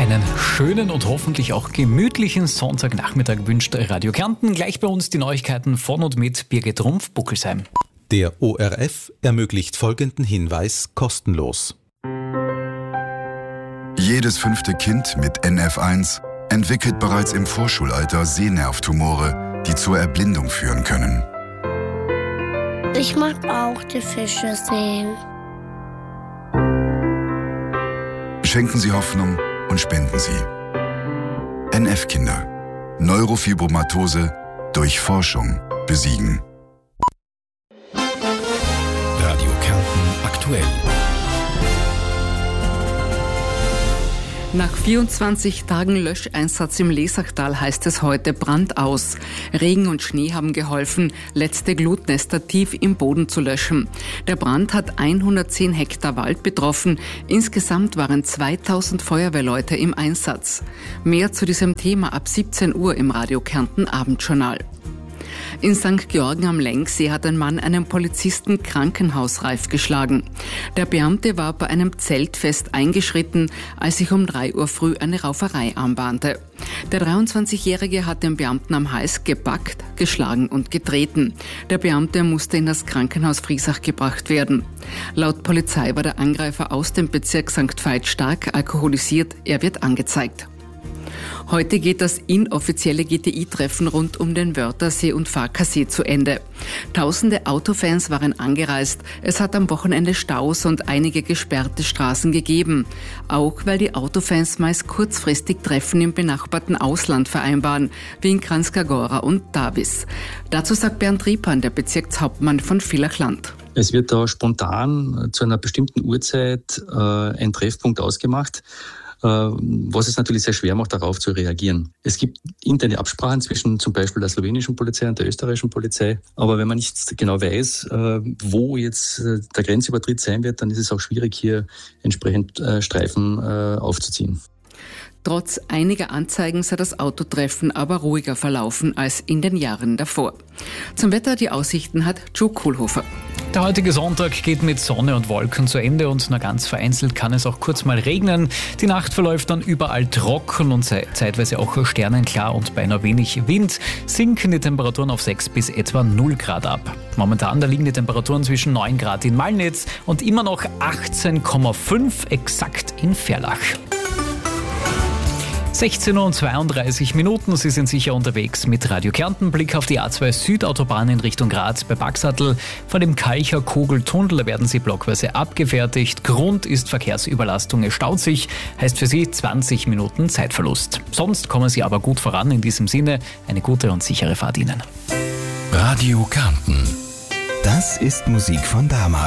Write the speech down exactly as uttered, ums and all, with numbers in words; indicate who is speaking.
Speaker 1: Einen schönen und hoffentlich auch gemütlichen Sonntagnachmittag wünscht Radio Kärnten. Gleich bei uns die Neuigkeiten von und mit Birgit Rumpf-Buckelsheim.
Speaker 2: Der O R F ermöglicht folgenden Hinweis kostenlos.
Speaker 3: Jedes fünfte Kind mit N F eins entwickelt bereits im Vorschulalter Sehnervtumore, die zur Erblindung führen können.
Speaker 4: Ich mag auch die Fische sehen.
Speaker 3: Schenken Sie Hoffnung und spenden Sie. N F-Kinder. Neurofibromatose durch Forschung besiegen.
Speaker 5: Radio Kärnten aktuell.
Speaker 6: Nach vierundzwanzig Tagen Löscheinsatz im Lesachtal heißt es heute Brand aus. Regen und Schnee haben geholfen, letzte Glutnester tief im Boden zu löschen. Der Brand hat hundertzehn Hektar Wald betroffen. Insgesamt waren zweitausend Feuerwehrleute im Einsatz. Mehr zu diesem Thema ab siebzehn Uhr im Radio Kärnten Abendjournal. In Sankt Georgen am Lenksee hat ein Mann einen Polizisten krankenhausreif geschlagen. Der Beamte war bei einem Zeltfest eingeschritten, als sich um drei Uhr früh eine Rauferei anbahnte. Der dreiundzwanzigjährige hat den Beamten am Hals gepackt, geschlagen und getreten. Der Beamte musste in das Krankenhaus Friesach gebracht werden. Laut Polizei war der Angreifer aus dem Bezirk Sankt Veit stark alkoholisiert. Er wird angezeigt. Heute geht das inoffizielle G T I-Treffen rund um den Wörthersee und Farkasee zu Ende. Tausende Autofans waren angereist. Es hat am Wochenende Staus und einige gesperrte Straßen gegeben. Auch weil die Autofans meist kurzfristig Treffen im benachbarten Ausland vereinbaren, wie in Kranjska Gora und Davis. Dazu sagt Bernd Riepan, der Bezirkshauptmann von Villachland.
Speaker 7: Es wird da spontan zu einer bestimmten Uhrzeit äh, ein Treffpunkt ausgemacht, was es natürlich sehr schwer macht, darauf zu reagieren. Es gibt interne Absprachen zwischen zum Beispiel der slowenischen Polizei und der österreichischen Polizei, aber wenn man nicht genau weiß, wo jetzt der Grenzübertritt sein wird, dann ist es auch schwierig, hier entsprechend Streifen aufzuziehen.
Speaker 6: Trotz einiger Anzeigen sei das Autotreffen aber ruhiger verlaufen als in den Jahren davor. Zum Wetter die Aussichten hat Joe Kohlhofer.
Speaker 1: Der heutige Sonntag geht mit Sonne und Wolken zu Ende und nur ganz vereinzelt kann es auch kurz mal regnen. Die Nacht verläuft dann überall trocken und zeitweise auch sternenklar und bei nur wenig Wind sinken die Temperaturen auf sechs bis etwa null Grad ab. Momentan da liegen die Temperaturen zwischen neun Grad in Malnitz und immer noch achtzehn Komma fünf exakt in Verlach. sechzehn Uhr und zweiunddreißig Minuten. Sie sind sicher unterwegs mit Radio Kärnten. Blick auf die A zwei Südautobahn in Richtung Graz bei Baxattel. Vor dem Kalcher Kogeltunnel werden sie blockweise abgefertigt. Grund ist Verkehrsüberlastung. Es staut sich, heißt für Sie zwanzig Minuten Zeitverlust. Sonst kommen Sie aber gut voran. In diesem Sinne eine gute und sichere Fahrt Ihnen.
Speaker 5: Radio Kärnten. Das ist Musik von damals.